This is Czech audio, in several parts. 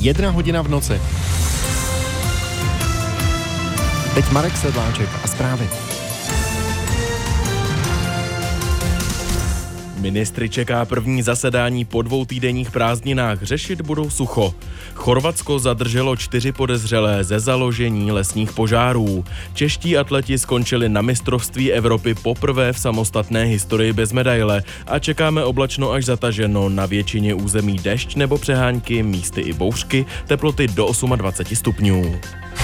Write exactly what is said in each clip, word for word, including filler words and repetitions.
Jedna hodina v noci. Teď Marek Sedláček a zprávy. Ministry čeká první zasedání po dvou týdenních prázdninách. Řešit budou sucho. Chorvatsko zadrželo čtyři podezřelé ze založení lesních požárů. Čeští atleti skončili na mistrovství Evropy poprvé v samostatné historii bez medaile a čekáme oblačno až zataženo, na většině území déšť nebo přehánky, místy i bouřky, teploty do dvacet osm stupňů.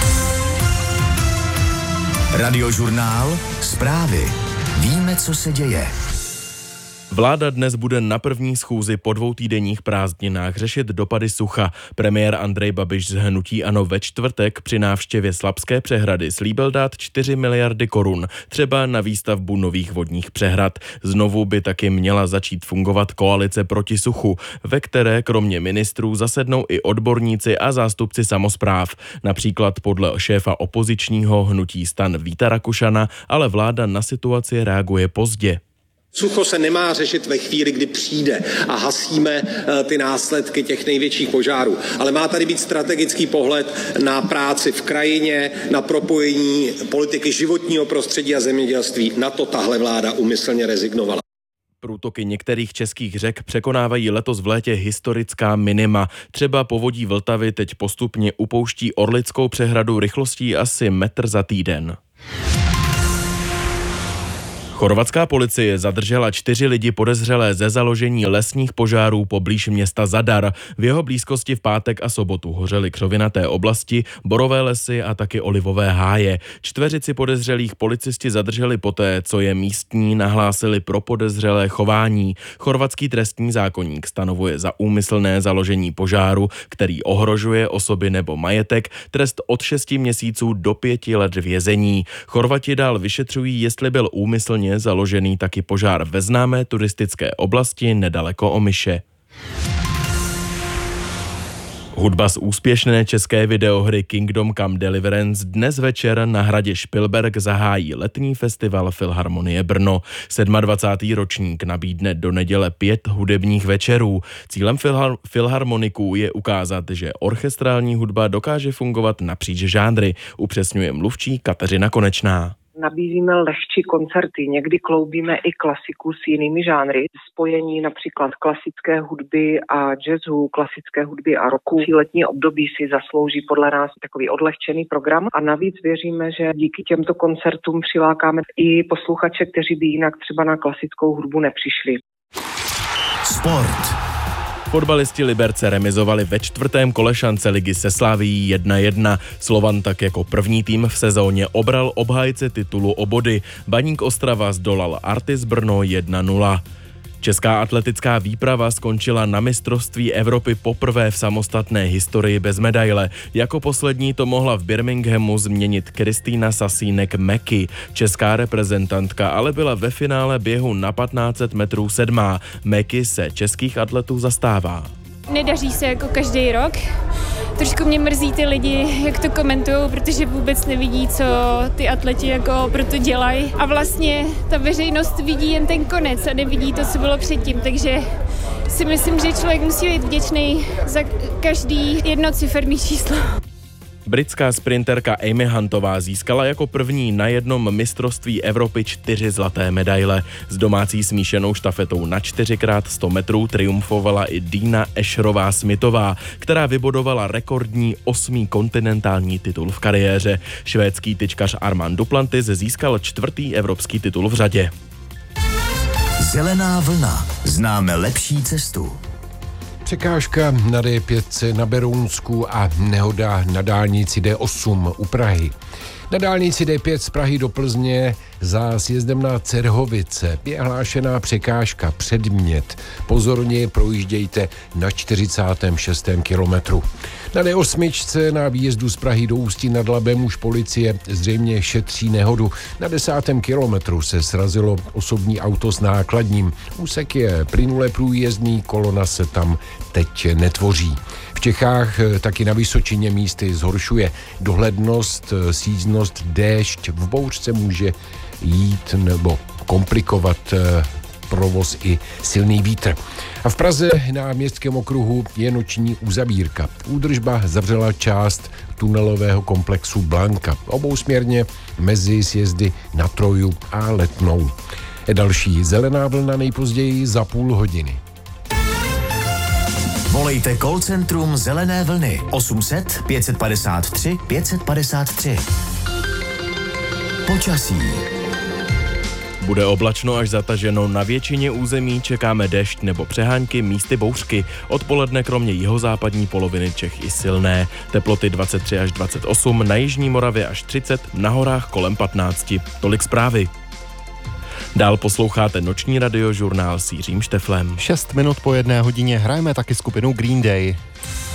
Radiožurnál, zprávy. Víme, co se děje. Vláda dnes bude na první schůzi po dvou týdenních prázdninách řešit dopady sucha. Premiér Andrej Babiš z hnutí ANO ve čtvrtek při návštěvě Slabské přehrady slíbil dát čtyři miliardy korun, třeba na výstavbu nových vodních přehrad. Znovu by taky měla začít fungovat koalice proti suchu, ve které kromě ministrů zasednou i odborníci a zástupci samospráv. Například podle šéfa opozičního hnutí STAN Víta Rakušana, ale vláda na situaci reaguje pozdě. Sucho se nemá řešit ve chvíli, kdy přijde a hasíme ty následky těch největších požárů. Ale má tady být strategický pohled na práci v krajině, na propojení politiky životního prostředí a zemědělství. Na to tahle vláda úmyslně rezignovala. Průtoky některých českých řek překonávají letos v létě historická minima. Třeba povodí Vltavy teď postupně upouští Orlickou přehradu rychlostí asi metr za týden. Chorvatská policie zadržela čtyři lidi podezřelé ze založení lesních požárů poblíž města Zadar. V jeho blízkosti v pátek a sobotu hořely křovinaté oblasti, borové lesy a taky olivové háje. Čtveřici podezřelých policisti zadrželi poté, co je místní nahlásili pro podezřelé chování. Chorvatský trestní zákoník stanovuje za úmyslné založení požáru, který ohrožuje osoby nebo majetek, trest od šesti měsíců do pěti let vězení. Chorvati dál vyšetřují, jestli byl úmyslně založený taky požár ve známé turistické oblasti nedaleko Omiše. Hudba z úspěšné české videohry Kingdom Come Deliverance dnes večer na hradě Špilberk zahájí letní festival Filharmonie Brno. dvacátý ročník nabídne do neděle pět hudebních večerů. Cílem filhar- filharmoniků je ukázat, že orchestrální hudba dokáže fungovat napříč žánry, upřesňuje mluvčí Kateřina Konečná. Nabízíme lehčí koncerty, někdy kloubíme i klasiku s jinými žánry, spojení například klasické hudby a jazzu, klasické hudby a rocku. Letní období si zaslouží podle nás takový odlehčený program a navíc věříme, že díky těmto koncertům přilákáme i posluchače, kteří by jinak třeba na klasickou hudbu nepřišli. Sport. Fotbalisti Liberce remizovali ve čtvrtém kole šance ligy se Slavií jedna jedna. Slovan tak jako první tým v sezóně obral obhájce titulu o body. Baník Ostrava zdolal Artis Brno jedna nula. Česká atletická výprava skončila na mistrovství Evropy poprvé v samostatné historii bez medaile. Jako poslední to mohla v Birminghamu změnit Kristýna Sasínek-Meky. Česká reprezentantka ale byla ve finále běhu na patnáct set metrů sedmá. Meky se českých atletů zastává. Nedaří se jako každý rok. Trošku mě mrzí ty lidi, jak to komentujou, protože vůbec nevidí, co ty atleti jako proto dělají. A vlastně ta veřejnost vidí jen ten konec a nevidí to, co bylo předtím. Takže si myslím, že člověk musí být vděčný za každý jednociferný číslo. Britská sprinterka Amy Huntová získala jako první na jednom mistrovství Evropy čtyři zlaté medaile. S domácí smíšenou štafetou na čtyři krát sto metrů triumfovala i Dina Esherová-Smithová, která vybodovala rekordní osmý kontinentální titul v kariéře. Švédský tyčkař Armand Duplantis získal čtvrtý evropský titul v řadě. Zelená vlna. Známe lepší cestu. Překážka na D pět na Berounsku a nehoda na dálnici D osm u Prahy. Na dálnici D pět z Prahy do Plzně za sjezdem na Cerhovice je hlášená překážka předmět. Pozorně projíždějte na čtyřicátém šestém kilometru. Na D osm na výjezdu z Prahy do Ústí nad Labem už policie zřejmě šetří nehodu. Na desátém kilometru se srazilo osobní auto s nákladním. Úsek je plynule průjezdný, kolona se tam teď netvoří. V Čechách taky na Vysočině místy zhoršuje dohlednost, síznost, déšť. V bouřce může jít nebo komplikovat provoz i silný vítr. A v Praze na Městském okruhu je noční uzavírka. Údržba zavřela část tunelového komplexu Blanka, obousměrně mezi sjezdy na Troju a Letnou. Další zelená vlna nejpozději za půl hodiny. Volejte call centrum Zelené vlny osm set pět padesát tři pět padesát tři. Počasí. Bude oblačno až zataženo, na většině území čekáme déšť nebo přehánky, místy bouřky. Odpoledne kromě jihozápadní poloviny Čech i silné. Teploty dvacet tři až dvacet osm, na jižní Moravě až třicet, na horách kolem patnáct. Tolik zprávy. Dál posloucháte noční radiožurnál s Jiřím Šteflem. Šest minut po jedné hodině hrajeme taky skupinu Green Day.